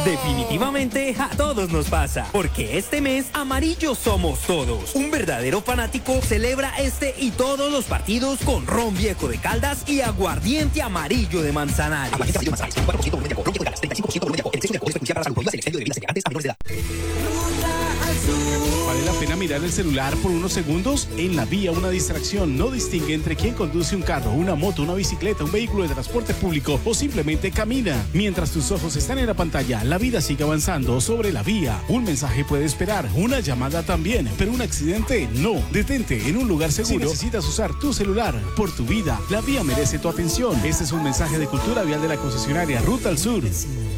Definitivamente a todos nos pasa, porque este mes amarillos somos todos. Un verdadero fanático celebra este y todos los partidos con ron viejo de Caldas y aguardiente amarillo de Manzanares. Aguardiente amarillo de Manzanares, 4% volumen de alcohol, ron viejo de Caldas, 35% volumen de alcohol. El exceso de alcohol es perjudicial para la salud. Prohíbas el expendio de bebidas embriagantes a menores de edad. ¿Vale la pena mirar el celular por unos segundos? En la vía, una distracción no distingue entre quien conduce un carro, una moto, una bicicleta, un vehículo de transporte público o simplemente camina. Mientras tus ojos están en la pantalla, la vida sigue avanzando sobre la vía. Un mensaje puede esperar, una llamada también, pero un accidente no. Detente en un lugar seguro. Si necesitas usar tu celular por tu vida, la vía merece tu atención. Este es un mensaje de Cultura Vial de la concesionaria Ruta al Sur.